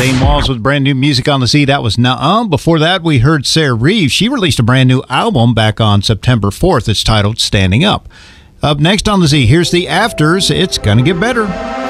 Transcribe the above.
Zane Walls with brand new music on the Z. That was Nuh-Uh. Before that, we heard Sarah Reeves. She released a brand new album back on September 4th. It's titled Standing Up. Up next on the Z, here's the Afters. It's Gonna Get Better.